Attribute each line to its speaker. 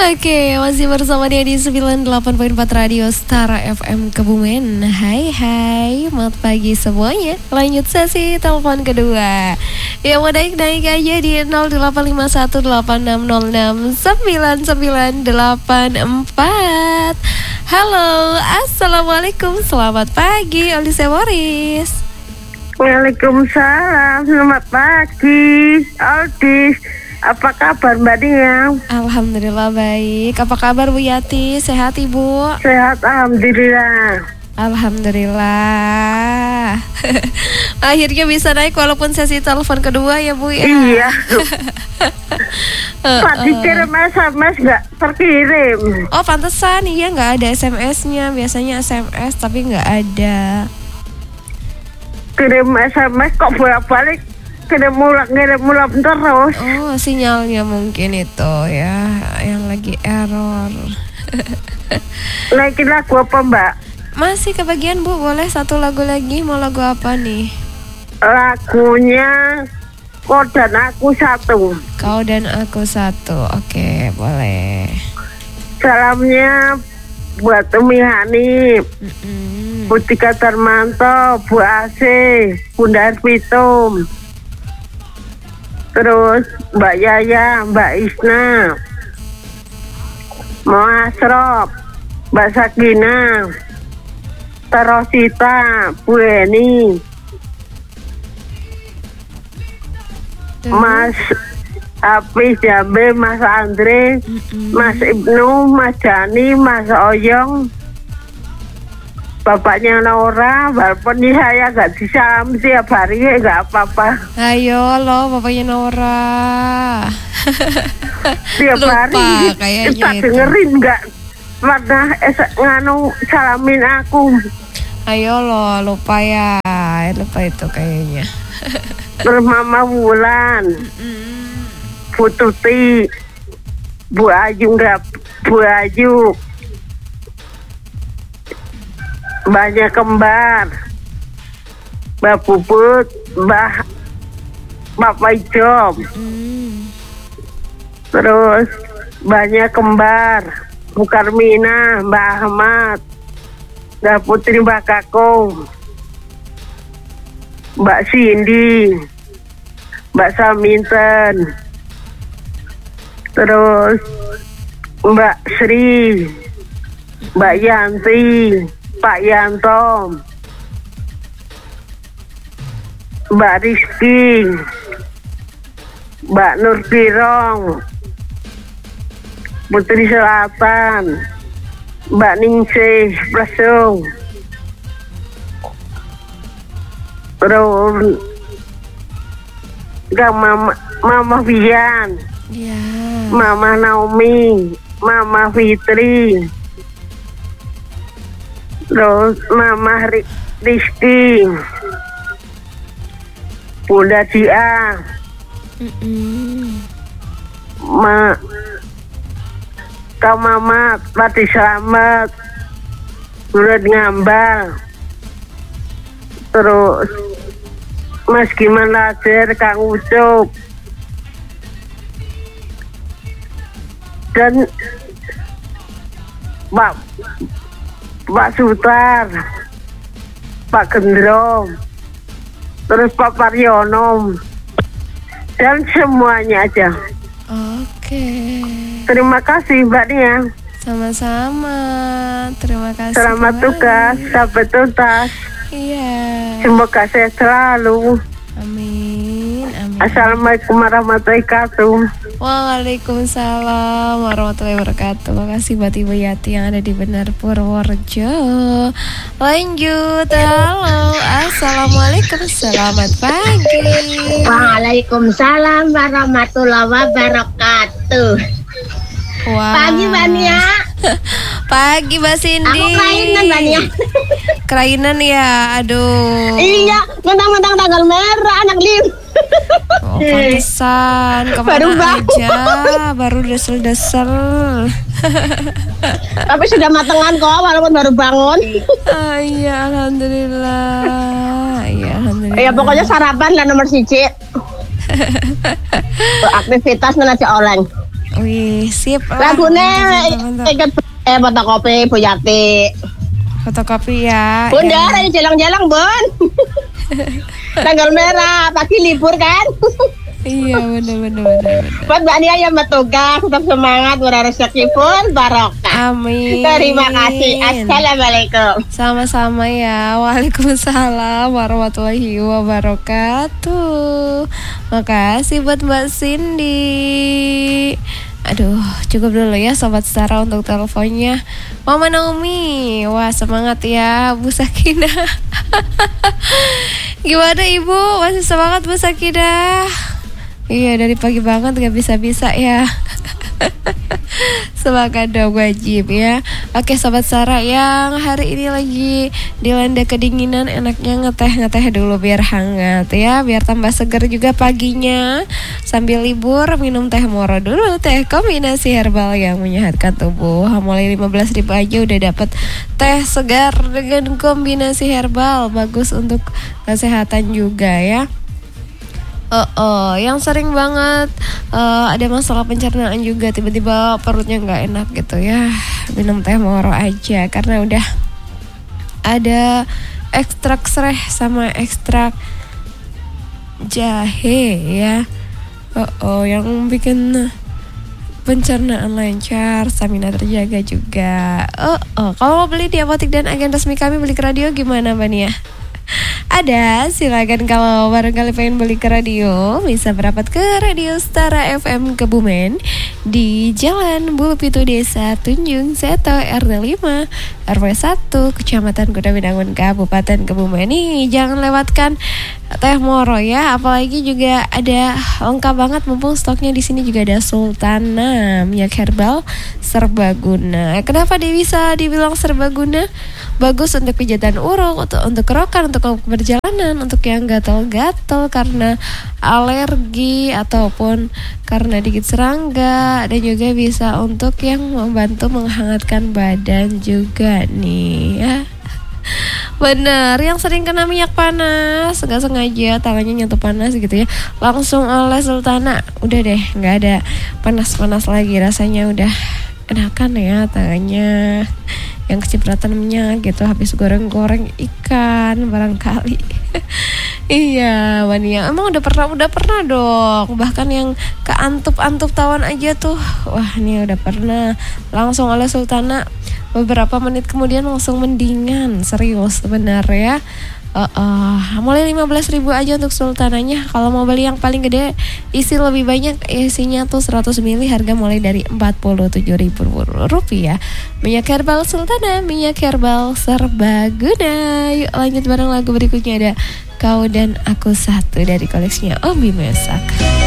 Speaker 1: Oke, masih bersama dia di 98.4 Radio Star FM Kebumen. Hai, selamat pagi semuanya. Lanjut sesi telepon kedua. Yang mau naik aja di 0851869984. Halo, assalamualaikum, selamat pagi, Olise Boris.
Speaker 2: Waalaikumsalam, selamat pagi, Aldis. Apa kabar Mbak Nia?
Speaker 1: Alhamdulillah baik. Apa kabar Bu Yati? Sehat Ibu?
Speaker 2: Sehat, alhamdulillah.
Speaker 1: Alhamdulillah. Akhirnya bisa naik walaupun sesi telepon kedua ya Bu ya.
Speaker 2: Iya. Tadi kirim SMS nggak terkirim.
Speaker 1: Oh pantesan, iya nggak ada SMS-nya. Biasanya SMS tapi nggak ada.
Speaker 2: Kirim SMS kok bolak-balik. Kirim ulang terus.
Speaker 1: Oh, sinyalnya mungkin itu ya, yang lagi error.
Speaker 2: Lagi lagu apa Mbak?
Speaker 1: Masih kebagian Bu, boleh satu lagu lagi. Mau lagu apa nih?
Speaker 2: Lagunya Kau dan Aku Satu.
Speaker 1: Kau dan Aku Satu, oke boleh.
Speaker 2: Salamnya buat Umi Hanif, Butika Darmanto, Bu Ase, Bunda Arpitum. Terus Mbak Yaya, Mbak Isna, Mo Asrop, Mbak Sakina, Terosita, Bu Eni, Mas Hafiz Jambe, Mas Andre, Mas Ibnu, Mas Jani, Mas Oyong, bapaknya Nora, walaupun saya nggak disalam tiap hari nggak apa-apa.
Speaker 1: Ayo lo bapaknya Nora.
Speaker 2: Tiap
Speaker 1: Lupa
Speaker 2: hari
Speaker 1: kayaknya
Speaker 2: kita
Speaker 1: itu.
Speaker 2: dengerin nggak pernah nganu salamin aku.
Speaker 1: Ayo lo lupa ya, lupa itu kayaknya.
Speaker 2: Terus Mama Wulan, Bu Tuti, Bu Ayu nggak, Bu Ayu, banyak kembar, Mbak Bubut, Mbak Paijem, terus banyak kembar, Bu Karmina, Mbak Ahmad, Mbak Putri, Mbak Kakung, Mbak Cindy, Mbak Saminten, terus Mbak Sri, Mbak Yanti, Pak Yanto, Mbak Rizky, Mbak Nur Birong, Putri Selatan, Mbak Ningsih Presung, terus Mama Vian,
Speaker 1: Ya.
Speaker 2: Mama Naomi, Mama Fitri, terus Mama Rizky, Bunda Dia, Kak Mamat, Pati Selamat, Bulan Ngambal, terus Mas Giman Lajer, Kang Ucup, dan Pak Sutar, Pak Gendrom, terus Pak Paryono, dan semuanya aja.
Speaker 1: Oke.
Speaker 2: Terima kasih Mbak Nia.
Speaker 1: Sama-sama. Terima kasih.
Speaker 2: Selamat
Speaker 1: kembali.
Speaker 2: tugas, sampai tuntas.
Speaker 1: Iya.
Speaker 2: Semoga sehat selalu.
Speaker 1: Amin.
Speaker 2: Assalamualaikum warahmatullahi wabarakatuh.
Speaker 1: Waalaikumsalam warahmatullahi wabarakatuh. Makasih buat Ibu Yati yang ada di Benar Purworejo. Lanjut. Halo, assalamualaikum, selamat pagi.
Speaker 3: Waalaikumsalam warahmatullahi wabarakatuh.
Speaker 1: Wah.
Speaker 3: Pagi Mbak Nia.
Speaker 1: Pagi Mbak Cindy.
Speaker 3: Aku kelainan Mbak Nia.
Speaker 1: Kelainan ya, aduh.
Speaker 3: Iya, mentang-mentang tanggal merah anak lim.
Speaker 1: Oh, pantesan kemana
Speaker 3: Baru bangun.
Speaker 1: aja, baru desel-desel.
Speaker 3: Tapi sudah matengan kok walaupun baru bangun.
Speaker 1: Iya, alhamdulillah. Iya, alhamdulillah.
Speaker 3: Ya pokoknya sarapan lah nomor 1. Aktivitas menaja oleng.
Speaker 1: Wih, sip lah.
Speaker 3: Lagune
Speaker 1: Mantap.
Speaker 3: ikut fotokopi Bu Yati.
Speaker 1: Fotokopi ya.
Speaker 3: Bunda,
Speaker 1: ya.
Speaker 3: ayo jalan-jalan, Bun. Tanggal merah, pagi libur kan?
Speaker 1: Iya, bener.
Speaker 3: Buat Mbak Nia yang bertugas, tetap semangat, murah rezeki pun barokah.
Speaker 1: Amin.
Speaker 3: Terima kasih. Assalamualaikum.
Speaker 1: Sama-sama ya. Waalaikumsalam warahmatullahi wabarakatuh. Makasih buat Mbak Cindy. Aduh, cukup dulu ya Sobat Setara untuk teleponnya. Mama Naomi, wah semangat ya Bu Sakinah. Gimana Ibu? Masih semangat Bu Sakinah? Iya, dari pagi banget gak bisa-bisa ya. Semangat dong, wajib ya. Oke Sobat Setara yang hari ini lagi dilanda kedinginan, enaknya ngeteh dulu biar hangat ya, biar tambah seger juga paginya. Sambil libur minum teh moro dulu, teh kombinasi herbal yang menyehatkan tubuh. Mulai 15.000 aja udah dapat teh segar dengan kombinasi herbal, bagus untuk kesehatan juga ya. Yang sering banget ada masalah pencernaan juga, tiba-tiba perutnya nggak enak gitu ya, minum teh moro aja karena udah ada ekstrak sereh sama ekstrak jahe ya. Yang bikin pencernaan lancar, stamina terjaga juga. Kalau mau beli di apotik dan agen resmi kami Beli ke Radio gimana Mbak Nia? Ada, silakan kalau barangkali pengen beli ke radio, bisa berapat ke Radio Setara FM Kebumen di Jalan Bulu Pitu Desa Tunjung Seto RT 5 RW 1 Kecamatan Kuda Binangun Kabupaten Kebumen. Nih jangan lewatkan teh moro ya, apalagi juga ada lengkap banget, mumpung stoknya di sini juga ada Sultana minyak herbal serbaguna. Kenapa dia bisa dibilang serbaguna? Bagus untuk pijatan uruk, untuk kerokan, untuk perjalanan, untuk yang gatal-gatal karena alergi ataupun karena digigit serangga, dan juga bisa untuk yang membantu menghangatkan badan juga nih ya. Bener, yang sering kena minyak panas, nggak sengaja tangannya nyentuh panas gitu ya, langsung oleh Sultana, udah deh nggak ada panas-panas lagi, rasanya udah enakan ya tangannya, yang kecipratan minyak gitu habis goreng-goreng ikan barangkali. Iya, Wania emang udah pernah dong, bahkan yang keantup-antup tawan aja tuh, wah ini udah pernah, langsung oleh Sultana beberapa menit kemudian langsung mendingan, serius benar ya. Mulai 15.000 aja untuk Sultananya. Kalau mau beli yang paling gede, isi lebih banyak, isinya tuh 100 ml, harga mulai dari Rp47.000. Minyak herbal Sultana, minyak herbal serbaguna. Yuk lanjut bareng lagu berikutnya, ada Kau dan Aku Satu dari koleksinya Obi Mesak.